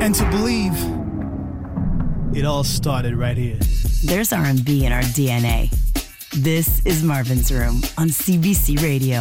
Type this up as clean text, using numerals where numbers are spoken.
And to believe it all started right here. There's R&B in our DNA. This is Marvin's Room on CBC Radio.